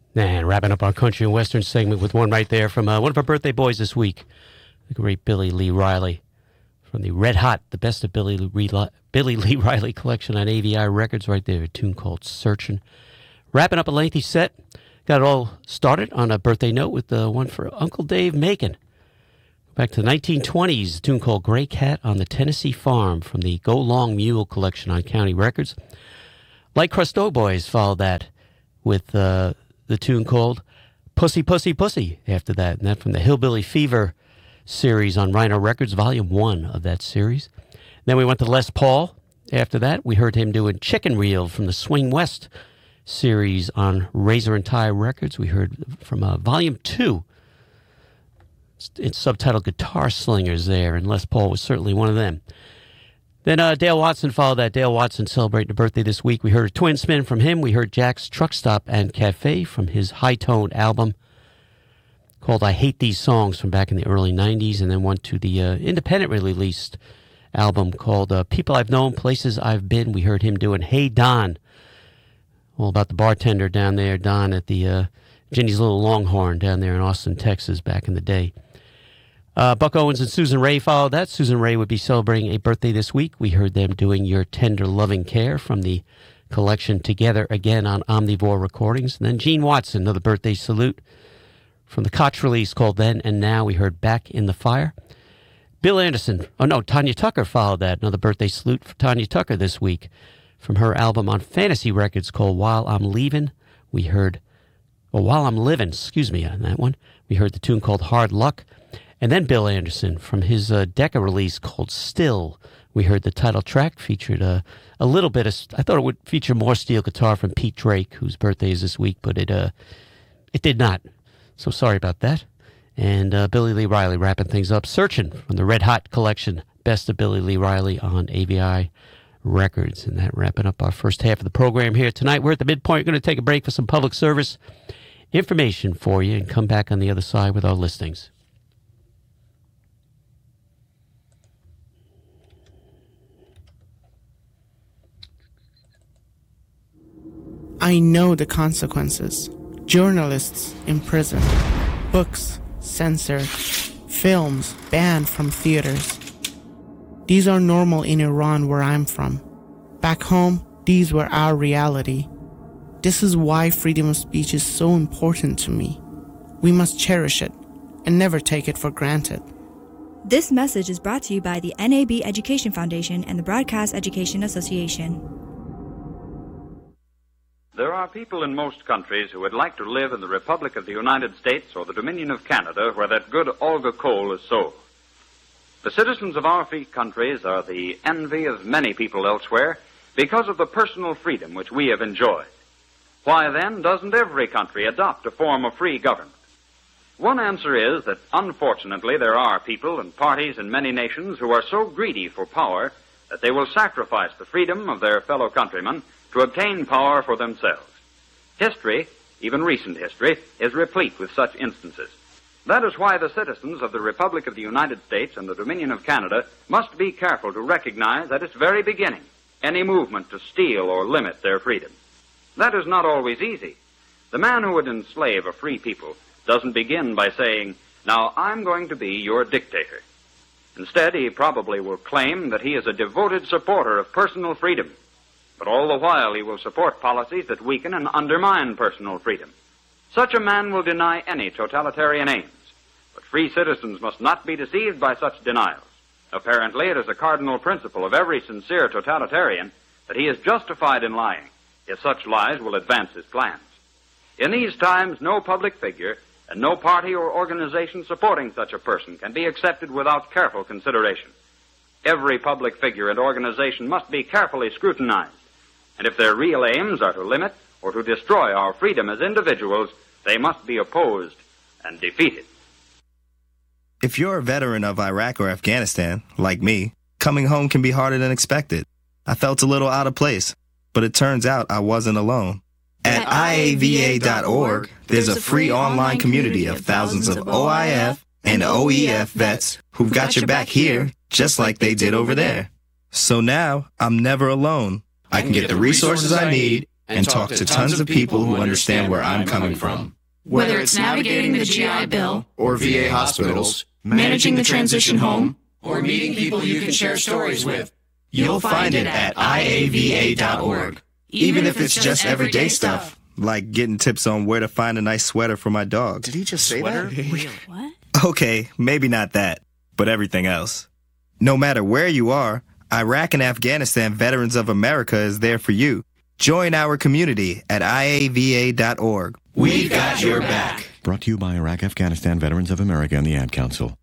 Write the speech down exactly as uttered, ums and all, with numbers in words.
And wrapping up our country and western segment with one right there from uh, one of our birthday boys this week, the great Billy Lee Riley, from the Red Hot, the best of Billy Lee, Billy Lee Riley collection on A V I Records right there, a tune called Searchin'. Wrapping up a lengthy set, got it all started on a birthday note with the one for Uncle Dave Macon. Back to the nineteen twenties, a tune called Gray Cat on the Tennessee Farm from the Go Long Mule collection on County Records. Light Crust Doughboys followed that with uh, the tune called Pussy, Pussy, Pussy after that, and that from the Hillbilly Fever series on Rhino Records, volume one of that series. Then we went to Les Paul. After that, we heard him doing Chicken Reel from the Swing West series on Razor and Tie Records. We heard from uh, volume two. It's, it's subtitled Guitar Slingers there, and Les Paul was certainly one of them. Then uh, Dale Watson followed that. Dale Watson celebrating a birthday this week. We heard a twin spin from him. We heard Jack's Truck Stop and Cafe from his High Tone album called I Hate These Songs from back in the early nineties, and then went to the uh, independently released album called uh, People I've Known, Places I've Been. We heard him doing Hey Don, all about the bartender down there, Don, at the uh, Ginny's Little Longhorn down there in Austin, Texas back in the day. Uh, Buck Owens and Susan Ray followed that. Susan Ray would be celebrating a birthday this week. We heard them doing Your Tender Loving Care from the collection Together Again on Omnivore Recordings. And then Gene Watson, another birthday salute from the Koch release called Then and Now. We heard Back in the Fire. Bill Anderson, oh no, Tanya Tucker followed that. Another birthday salute for Tanya Tucker this week from her album on Fantasy Records called While I'm Leaving. We heard, or While I'm Living, excuse me, on that one. We heard the tune called Hard Luck. And then Bill Anderson, from his uh, Decca release called Still, we heard the title track, featured uh, a little bit of, I thought it would feature more steel guitar from Pete Drake, whose birthday is this week, but it uh, it did not. So sorry about that. And uh, Billy Lee Riley wrapping things up, Searching from the Red Hot collection, Best of Billy Lee Riley on A V I Records. And that wrapping up our first half of the program here tonight. We're at the midpoint. We're going to take a break for some public service information for you and come back on the other side with our listings. I know the consequences. Journalists in prison, books censored, films banned from theaters. These are normal in Iran, where I'm from. Back home, these were our reality. This is why freedom of speech is so important to me. We must cherish it and never take it for granted. This message is brought to you by the N A B Education Foundation and the Broadcast Education Association. There are people in most countries who would like to live in the Republic of the United States or the Dominion of Canada, where that good Olga coal is sold. The citizens of our free countries are the envy of many people elsewhere because of the personal freedom which we have enjoyed. Why, then, doesn't every country adopt a form of free government? One answer is that, unfortunately, there are people and parties in many nations who are so greedy for power that they will sacrifice the freedom of their fellow countrymen to obtain power for themselves. History, even recent history, is replete with such instances. That is why the citizens of the Republic of the United States and the Dominion of Canada must be careful to recognize at its very beginning any movement to steal or limit their freedom. That is not always easy. The man who would enslave a free people doesn't begin by saying, "Now I'm going to be your dictator." Instead, he probably will claim that he is a devoted supporter of personal freedom. But all the while he will support policies that weaken and undermine personal freedom. Such a man will deny any totalitarian aims. But free citizens must not be deceived by such denials. Apparently, it is a cardinal principle of every sincere totalitarian that he is justified in lying, if such lies will advance his plans. In these times, no public figure and no party or organization supporting such a person can be accepted without careful consideration. Every public figure and organization must be carefully scrutinized. And if their real aims are to limit or to destroy our freedom as individuals, they must be opposed and defeated. If you're a veteran of Iraq or Afghanistan, like me, coming home can be harder than expected. I felt a little out of place, but it turns out I wasn't alone. At I A V A dot org, there's a free online community of thousands of O I F and O E F vets who've got your back here, just like they did over there. So now, I'm never alone. I can get the resources I need and talk to tons of people who understand where I'm coming from. Whether it's navigating the G I Bill, or V A hospitals, managing the transition home, or meeting people you can share stories with, You'll find it at I A V A dot org. Even if it's just everyday stuff, like getting tips on where to find a nice sweater for my dog. Did he just say Sweater? that? Really? What? Okay, maybe not that, but everything else. No matter where you are, Iraq and Afghanistan Veterans of America is there for you. Join our community at I A V A dot org. We've got your back. Brought to you by Iraq Afghanistan Veterans of America and the Ad Council.